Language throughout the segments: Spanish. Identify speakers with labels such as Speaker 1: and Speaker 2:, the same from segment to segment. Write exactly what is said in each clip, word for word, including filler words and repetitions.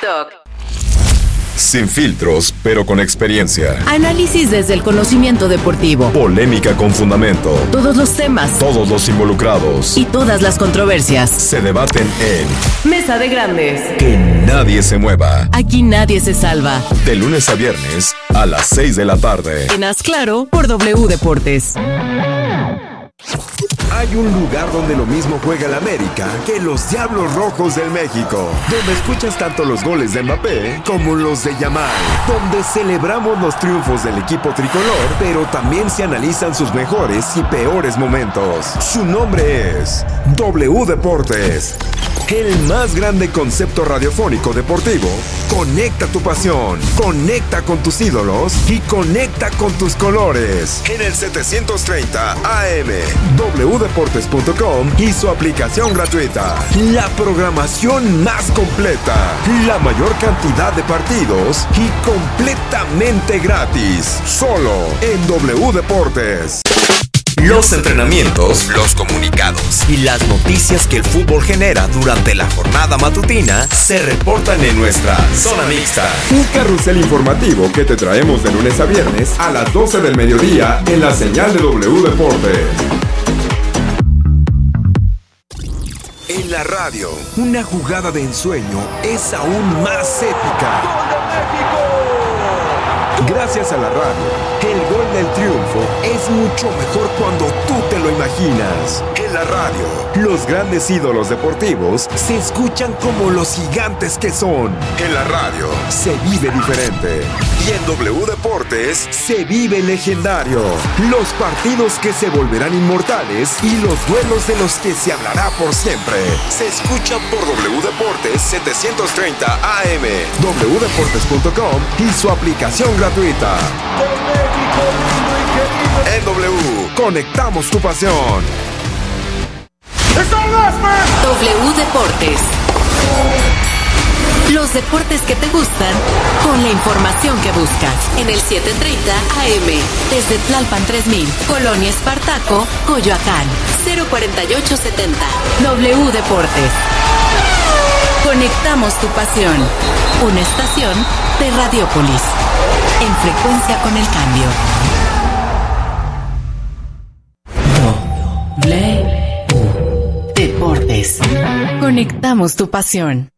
Speaker 1: TikTok.
Speaker 2: Sin filtros, pero con experiencia.
Speaker 1: Análisis desde el conocimiento deportivo.
Speaker 2: Polémica con fundamento.
Speaker 1: Todos los temas.
Speaker 2: Todos los involucrados.
Speaker 1: Y todas las controversias.
Speaker 2: Se debaten en
Speaker 1: Mesa de Grandes.
Speaker 2: Que nadie se mueva.
Speaker 1: Aquí nadie se salva.
Speaker 2: De lunes a viernes a las seis de la tarde.
Speaker 1: En Haz Claro por W Deportes.
Speaker 3: Hay un lugar donde lo mismo juega el América que los Diablos Rojos del México, donde escuchas tanto los goles de Mbappé como los de Yamal, donde celebramos los triunfos del equipo tricolor, pero también se analizan sus mejores y peores momentos. Su nombre es W Deportes, el más grande concepto radiofónico deportivo. Conecta tu pasión, conecta con tus ídolos y conecta con tus colores. En el setecientos treinta A M, w deportes punto com y su aplicación gratuita. La programación más completa, la mayor cantidad de partidos y completamente gratis. Solo en W Deportes.
Speaker 4: Los entrenamientos, los comunicados y las noticias que el fútbol genera durante la jornada matutina se reportan en nuestra Zona Mixta.
Speaker 3: Un carrusel informativo que te traemos de lunes a viernes a las doce del mediodía en la señal de W Deportes. En la radio, una jugada de ensueño es aún más épica. ¡Gol de México! Gracias a la radio, el gol del triunfo es mucho mejor cuando tú te lo imaginas. En la radio, los grandes ídolos deportivos se escuchan como los gigantes que son. En la radio, se vive diferente. Y en W Deportes, se vive legendario. Los partidos que se volverán inmortales y los duelos de los que se hablará por siempre. Se escuchan por W Deportes setecientos treinta A M, w deportes punto com y su aplicación gratuita. En W, conectamos tu pasión.
Speaker 1: W Deportes. Los deportes que te gustan con la información que buscas. En el setecientos treinta A M, desde Tlalpan tres mil, Colonia Espartaco, Coyoacán, cero cuarenta y ocho setenta. W Deportes. Conectamos tu pasión. Una estación de Radiópolis. En frecuencia con el cambio. W Deportes. Conectamos tu pasión.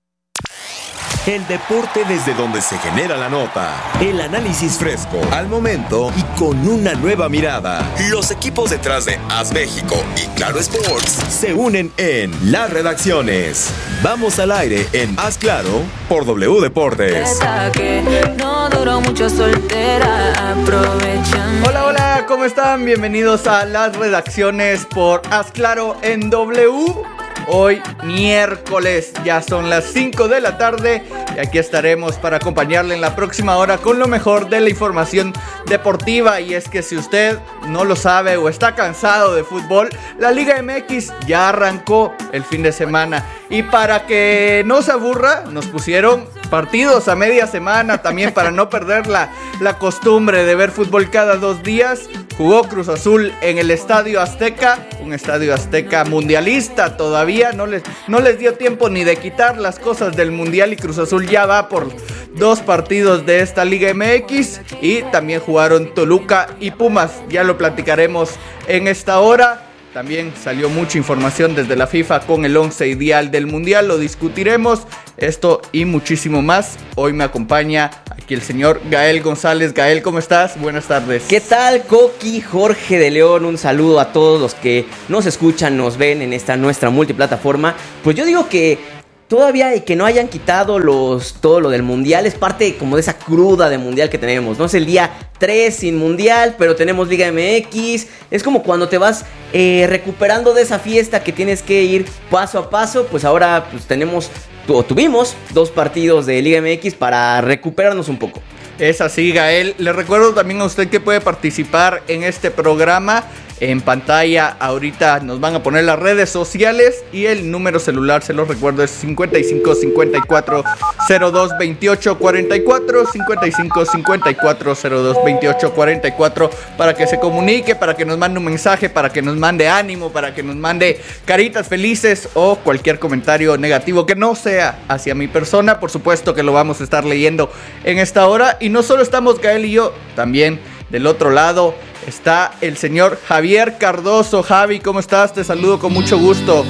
Speaker 4: El deporte desde donde se genera la nota. El análisis fresco, al momento y con una nueva mirada. Los equipos detrás de Haz México y Claro Sports se unen en las redacciones. Vamos al aire en Haz Claro por W Deportes.
Speaker 5: No duró mucho soltera, aprovechan.
Speaker 6: Hola, hola, ¿cómo están? Bienvenidos a las redacciones por Haz Claro en W. Hoy miércoles, ya son las cinco de la tarde y aquí estaremos para acompañarle en la próxima hora con lo mejor de la información deportiva. Y es que si usted no lo sabe o está cansado de fútbol, la Liga M X ya arrancó el fin de semana. Y para que no se aburra, nos pusieron partidos a media semana también para no perder la, la costumbre de ver fútbol cada dos días. Jugó Cruz Azul en el Estadio Azteca, un Estadio Azteca mundialista todavía. No les, no les dio tiempo ni de quitar las cosas del mundial y Cruz Azul ya va por dos partidos de esta Liga M X. Y también jugaron Toluca y Pumas, ya lo platicaremos en esta hora. También salió mucha información desde la FIFA con el once ideal del mundial, lo discutiremos, esto y muchísimo más. Hoy me acompaña aquí el señor Gael González. Gael, ¿cómo estás? Buenas tardes.
Speaker 7: ¿Qué tal, Coqui? Jorge de León, un saludo a todos los que nos escuchan, nos ven en esta nuestra multiplataforma. Pues yo digo que todavía y que no hayan quitado los todo lo del mundial es parte como de esa cruda de mundial que tenemos, ¿no? Es el día tres sin mundial, pero tenemos Liga M X. Es como cuando te vas eh, recuperando de esa fiesta que tienes que ir paso a paso. Pues ahora pues tenemos o tuvimos dos partidos de Liga M X para recuperarnos un poco.
Speaker 6: Es así, Gael. Le recuerdo también a usted que puede participar en este programa en pantalla. Ahorita nos van a poner las redes sociales y el número celular, se los recuerdo, es cincuenta y cinco cincuenta y cuatro cero dos veintiocho cuarenta y cuatro, cincuenta y cinco cincuenta y cuatro cero dos veintiocho cuarenta y cuatro, para que se comunique, para que nos mande un mensaje, para que nos mande ánimo, para que nos mande caritas felices o cualquier comentario negativo que no sea hacia mi persona. Por supuesto que lo vamos a estar leyendo en esta hora. Y no solo estamos Gael y yo, también del otro lado está el señor Javier Cardoso. Javi, ¿cómo estás? Te saludo con mucho gusto.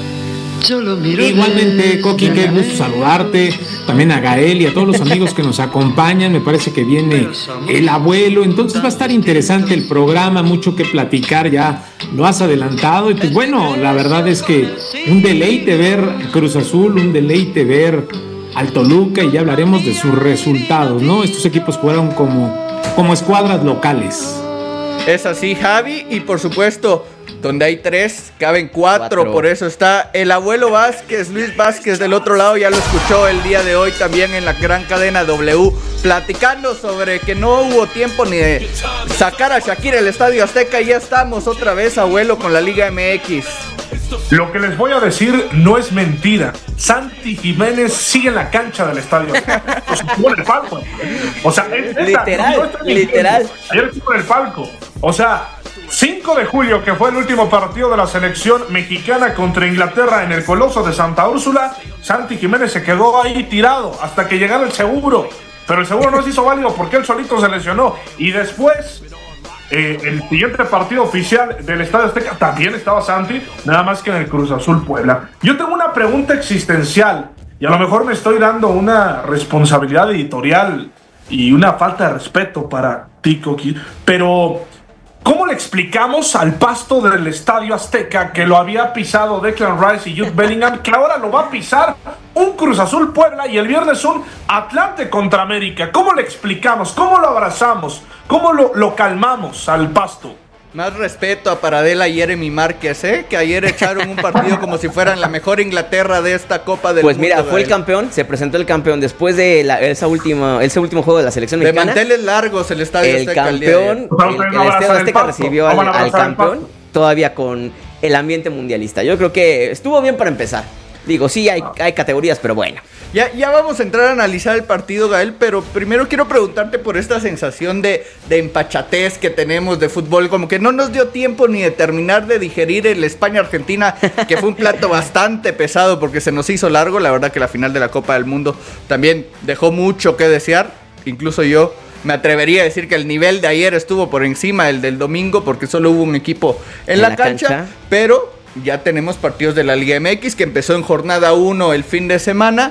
Speaker 8: Igualmente, Coqui, qué gusto saludarte, también a Gael y a todos los amigos que nos acompañan. Me parece que viene el abuelo, entonces va a estar interesante el programa, mucho que platicar, ya lo has adelantado. Y pues bueno, la verdad es que un deleite ver Cruz Azul, un deleite ver al Toluca, y ya hablaremos de sus resultados, ¿no? Estos equipos jugaron como, como escuadras locales.
Speaker 6: Es así, Javi, y por supuesto, donde hay tres, caben cuatro, cuatro. Por eso está el abuelo Vázquez, Luis Vázquez del otro lado. Ya lo escuchó el día de hoy también en la gran cadena W, platicando sobre que no hubo tiempo ni de sacar a Shakira el Estadio Azteca. Y ya estamos otra vez, abuelo, con la Liga M X.
Speaker 9: Lo que les voy a decir no es mentira. Santi Jiménez sigue en la cancha del estadio. O sea, estuvo en el palco. O sea, es,
Speaker 7: literal, no, no literal.
Speaker 9: Ayer estuvo en el palco. O sea, cinco de julio, que fue el último partido de la selección mexicana contra Inglaterra en el Coloso de Santa Úrsula, Santi Jiménez se quedó ahí tirado hasta que llegara el seguro. Pero el seguro no se hizo válido porque él solito se lesionó. Y después, Eh, el siguiente partido oficial del Estadio Azteca también estaba Santi, nada más que en el Cruz Azul Puebla. Yo tengo una pregunta existencial y a lo mejor me estoy dando una responsabilidad editorial y una falta de respeto para ti, Coqui, pero ¿cómo le explicamos al pasto del Estadio Azteca que lo había pisado Declan Rice y Jude Bellingham, que ahora lo va a pisar un Cruz Azul Puebla y el viernes un Atlante contra América? ¿Cómo le explicamos? ¿Cómo lo abrazamos? ¿Cómo lo, lo calmamos al pasto?
Speaker 6: Más respeto a Paradela y Jeremy Márquez, ¿eh? Que ayer echaron un partido como si fueran la mejor Inglaterra de esta Copa del
Speaker 7: Pues
Speaker 6: Mundo.
Speaker 7: Pues mira, fue el campeón, se presentó el campeón después de la, esa última, ese último juego de la selección
Speaker 6: de
Speaker 7: mexicana.
Speaker 6: De manteles largos el Estadio
Speaker 7: el
Speaker 6: Azteca.
Speaker 7: Campeón,
Speaker 6: el,
Speaker 7: el, el, el Estadio Azteca recibió al, al campeón, todavía con el ambiente mundialista. Yo creo que estuvo bien para empezar. Digo, sí, hay, hay categorías, pero bueno.
Speaker 6: Ya, ya vamos a entrar a analizar el partido, Gael, pero primero quiero preguntarte por esta sensación de, de empachatez que tenemos de fútbol. Como que no nos dio tiempo ni de terminar de digerir el España-Argentina, que fue un plato bastante pesado porque se nos hizo largo. La verdad que la final de la Copa del Mundo también dejó mucho que desear. Incluso yo me atrevería a decir que el nivel de ayer estuvo por encima del del domingo, porque solo hubo un equipo en, en la, la cancha, cancha, pero ya tenemos partidos de la Liga M X, que empezó en jornada uno el fin de semana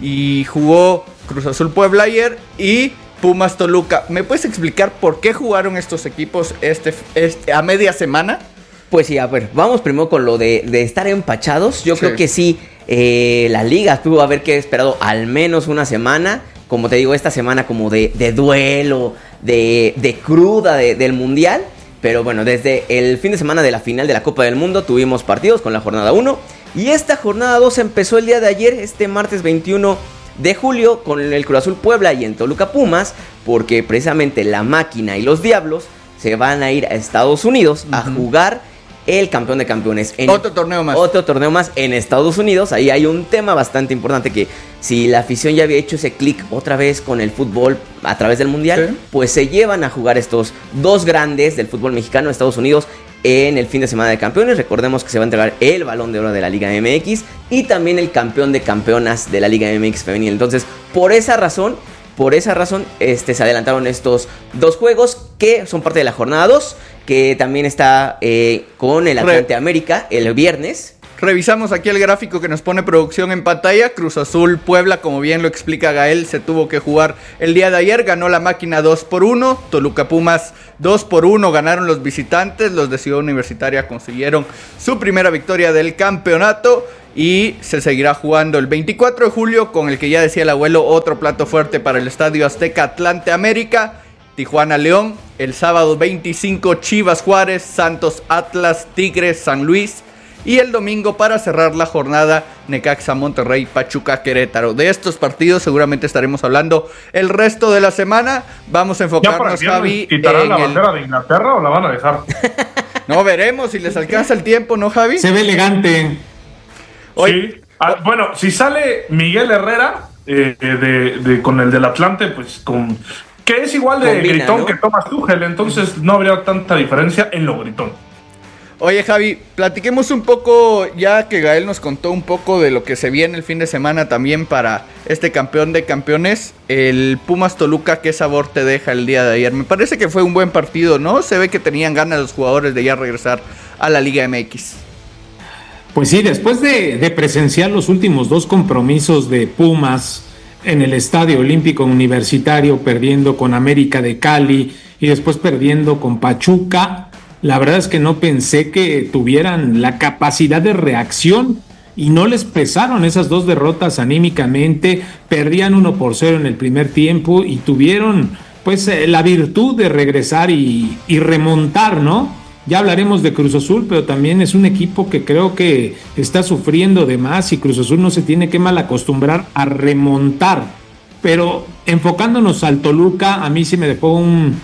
Speaker 6: y jugó Cruz Azul Puebla ayer y Pumas Toluca. ¿Me puedes explicar por qué jugaron estos equipos este, este a media semana?
Speaker 7: Pues sí, a ver, vamos primero con lo de, de estar empachados. Yo sí. creo que sí, eh, la liga tuvo que haber que esperado al menos una semana. Como te digo, esta semana como de, de duelo, de, de cruda de, del Mundial. Pero bueno, desde el fin de semana de la final de la Copa del Mundo tuvimos partidos con la jornada uno. Y esta jornada dos empezó el día de ayer, este martes veintiuno de julio, con el Cruz Azul Puebla y en Toluca Pumas, porque precisamente la Máquina y los Diablos se van a ir a Estados Unidos uh-huh. a jugar el campeón de campeones. En
Speaker 6: otro torneo más.
Speaker 7: Otro torneo más en Estados Unidos. Ahí hay un tema bastante importante, que si la afición ya había hecho ese clic otra vez con el fútbol a través del Mundial, ¿sí? Pues se llevan a jugar estos dos grandes del fútbol mexicano, Estados Unidos, en el fin de semana de campeones. Recordemos que se va a entregar el Balón de Oro de la Liga M X y también el campeón de campeonas de la Liga M X femenil. Entonces, por esa razón, por esa razón, este, se adelantaron estos dos juegos que son parte de la jornada dos, que también está eh, con el Atlante América el viernes.
Speaker 6: Revisamos aquí el gráfico que nos pone producción en pantalla. Cruz Azul Puebla, como bien lo explica Gael, se tuvo que jugar el día de ayer. Ganó la Máquina dos por uno. Toluca Pumas dos por uno. Ganaron los visitantes. Los de Ciudad Universitaria consiguieron su primera victoria del campeonato. Y se seguirá jugando el veinticuatro de julio con el que ya decía el abuelo, otro plato fuerte para el Estadio Azteca, Atlante América, Tijuana León. El sábado veinticinco, Chivas Juárez, Santos Atlas, Tigres San Luis. Y el domingo, para cerrar la jornada, Necaxa Monterrey, Pachuca Querétaro. De estos partidos seguramente estaremos hablando el resto de la semana. Vamos a enfocarnos, Javi.
Speaker 9: ¿Quitarán la bandera el... de Inglaterra o la van a dejar?
Speaker 6: No, veremos si les alcanza el tiempo, ¿no, Javi?
Speaker 8: Se ve elegante.
Speaker 9: Hoy... Sí. Ah, bueno, si sale Miguel Herrera eh, de, de, con el del Atlante, pues con que es igual de Combina, gritón, ¿no?, que Thomas Tuchel, entonces no habría tanta diferencia en lo gritón.
Speaker 6: Oye, Javi, platiquemos un poco, ya que Gael nos contó un poco de lo que se viene el fin de semana también para este campeón de campeones, el Pumas Toluca. ¿Qué sabor te deja el día de ayer? Me parece que fue un buen partido, ¿no? Se ve que tenían ganas los jugadores de ya regresar a la Liga M X.
Speaker 8: Pues sí, después de, de presenciar los últimos dos compromisos de Pumas en el Estadio Olímpico Universitario, perdiendo con América de Cali y después perdiendo con Pachuca, la verdad es que no pensé que tuvieran la capacidad de reacción y no les pesaron esas dos derrotas anímicamente. Perdían uno por cero en el primer tiempo y tuvieron pues la virtud de regresar y, y remontar, ¿no? Ya hablaremos de Cruz Azul, pero también es un equipo que creo que está sufriendo de más y Cruz Azul no se tiene que mal acostumbrar a remontar. Pero enfocándonos al Toluca, a mí sí me dejó un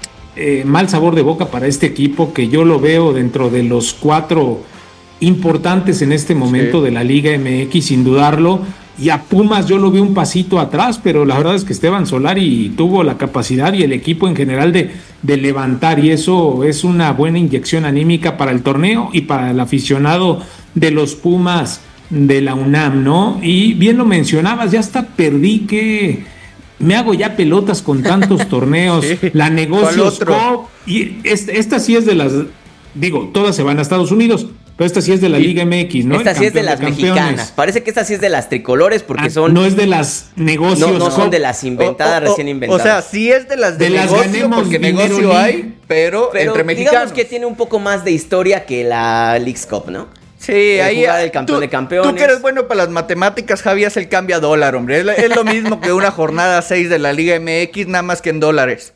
Speaker 8: eh, mal sabor de boca para este equipo, que yo lo veo dentro de los cuatro importantes en este momento sí. de la Liga M X, sin dudarlo. Y a Pumas yo lo vi un pasito atrás, pero la verdad es que Esteban Solari tuvo la capacidad y el equipo en general de, de levantar, y eso es una buena inyección anímica para el torneo y para el aficionado de los Pumas de la UNAM, ¿no? Y bien lo mencionabas, ya hasta perdí que me hago ya pelotas con tantos torneos, sí. la Negocios Cup, y esta, esta sí es de las, digo, todas se van a Estados Unidos, pero esta sí es de la Liga M X, ¿no?
Speaker 7: Esta sí es de las de mexicanas. Parece que esta sí es de las tricolores porque ah, son...
Speaker 8: No es de las Negocios.
Speaker 7: No, no son de las inventadas, o, o, recién inventadas.
Speaker 6: O sea, sí es de las de, de negocio, las ganemos, porque negocio hay, pero, pero entre mexicanos.
Speaker 7: Digamos que tiene un poco más de historia que la Leagues Cup, ¿no?
Speaker 6: Sí, el ahí...
Speaker 7: El campeón
Speaker 6: tú,
Speaker 7: de campeones.
Speaker 6: Tú que eres bueno para las matemáticas, Javi, es el cambio a dólar, hombre. Es, es lo mismo que una jornada seis de la Liga M X, nada más que en dólares.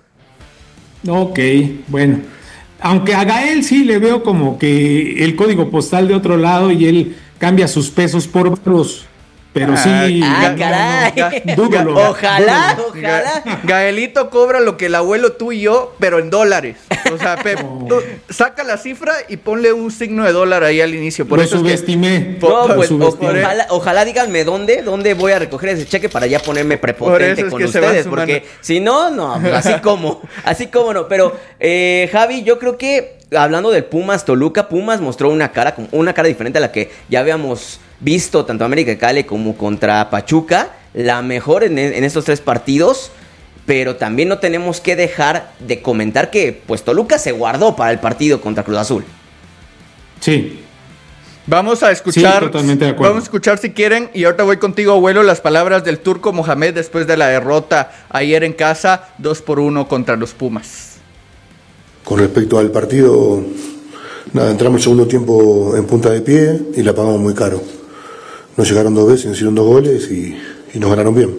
Speaker 8: Ok, bueno... Aunque a Gael sí le veo como que el código postal de otro lado y él cambia sus pesos por varos. Pero ah, sí.
Speaker 7: Ah, caray.
Speaker 8: No, no, dúdalo,
Speaker 7: ojalá,
Speaker 8: dúdalo.
Speaker 7: ojalá.
Speaker 6: Gaelito cobra lo que el abuelo tú y yo, pero en dólares. O sea, Pep, no. tú saca la cifra y ponle un signo de dólar ahí al inicio. Por
Speaker 8: lo
Speaker 6: eso
Speaker 8: subestimé.
Speaker 6: Es que,
Speaker 7: por, no, pues subestimé. Ojalá, ojalá díganme dónde, dónde voy a recoger ese cheque para ya ponerme prepotente por con es ustedes. Porque si no, no, así como, así como no. Pero, eh, Javi, yo creo que hablando del Pumas Toluca, Pumas mostró una cara, una cara diferente a la que ya habíamos visto tanto América de Cali como contra Pachuca, la mejor en, en estos tres partidos, pero también no tenemos que dejar de comentar que pues Toluca se guardó para el partido contra Cruz Azul.
Speaker 8: Sí.
Speaker 6: Vamos a escuchar,
Speaker 8: sí, totalmente de acuerdo.
Speaker 6: Vamos a escuchar si quieren, y ahorita voy contigo, abuelo, las palabras del Turco Mohamed después de la derrota ayer en casa, dos por uno contra los Pumas.
Speaker 10: Con respecto al partido, nada, entramos el segundo tiempo en punta de pie y la pagamos muy caro. Nos llegaron dos veces, nos hicieron dos goles y, y nos ganaron bien.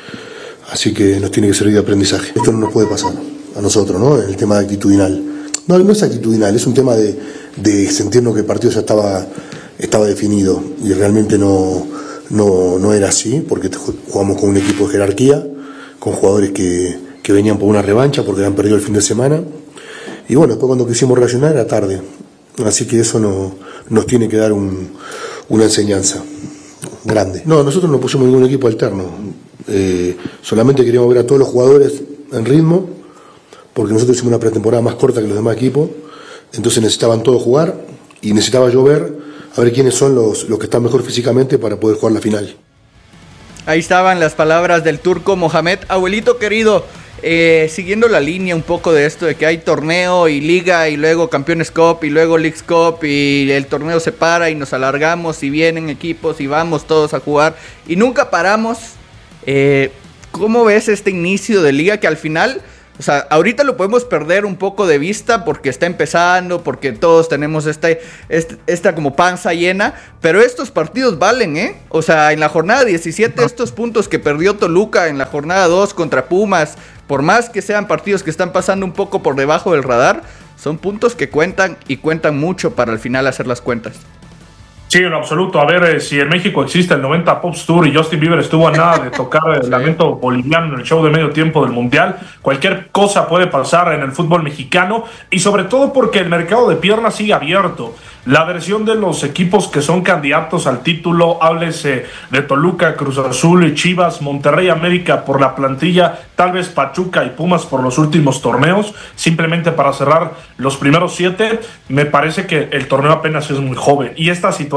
Speaker 10: Así que nos tiene que servir de aprendizaje. Esto no nos puede pasar a nosotros, ¿no? El tema actitudinal. No, no es actitudinal, es un tema de, de sentirnos que el partido ya estaba, estaba definido y realmente no, no, no era así, porque jugamos con un equipo de jerarquía, con jugadores que, que venían por una revancha porque habían perdido el fin de semana. Y bueno, después cuando quisimos reaccionar era tarde. Así que eso no, nos tiene que dar un, una enseñanza grande. No, nosotros no pusimos ningún equipo alterno. Eh, solamente queríamos ver a todos los jugadores en ritmo, porque nosotros hicimos una pretemporada más corta que los demás equipos. Entonces necesitaban todos jugar y necesitaba yo ver a ver quiénes son los, los que están mejor físicamente para poder jugar la final.
Speaker 6: Ahí estaban las palabras del Turco Mohamed. Abuelito querido, eh, siguiendo la línea un poco de esto de que hay torneo y liga y luego Campeones Cup y luego Leagues Cup y el torneo se para y nos alargamos y vienen equipos y vamos todos a jugar y nunca paramos. Eh, ¿Cómo ves este inicio de liga que al final, o sea, ahorita lo podemos perder un poco de vista porque está empezando, porque todos tenemos esta, esta, esta como panza llena, pero estos partidos valen, ¿eh? O sea, en la jornada diecisiete, no. estos puntos que perdió Toluca en la jornada dos contra Pumas, por más que sean partidos que están pasando un poco por debajo del radar, son puntos que cuentan y cuentan mucho para al final hacer las cuentas.
Speaker 9: Sí, en lo absoluto. A ver, eh, si en México existe el noventa Pops Tour y Justin Bieber estuvo a nada de tocar el lamento boliviano en el show de medio tiempo del Mundial, cualquier cosa puede pasar en el fútbol mexicano y sobre todo porque el mercado de piernas sigue abierto. La versión de los equipos que son candidatos al título, háblese de Toluca, Cruz Azul, Chivas, Monterrey, América por la plantilla, tal vez Pachuca y Pumas por los últimos torneos, simplemente para cerrar los primeros siete, me parece que el torneo apenas es muy joven y esta situación